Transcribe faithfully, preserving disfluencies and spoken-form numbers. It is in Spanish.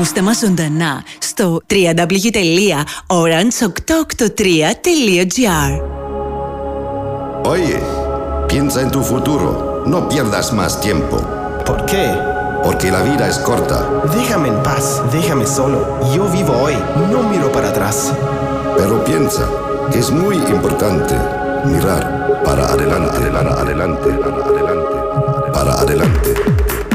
Ακούστε μας ζωντανά στο double-u double-u double-u τελεία orange οκτακόσια ογδόντα τρία τελεία gr. Oye, piensa en tu futuro. No pierdas más tiempo. ¿Por qué? Porque la vida es corta. Déjame en paz, déjame solo. Yo vivo hoy, no miro para atrás. Pero piensa que es muy importante mirar para adelante, para adelante, para adelante, para adelante.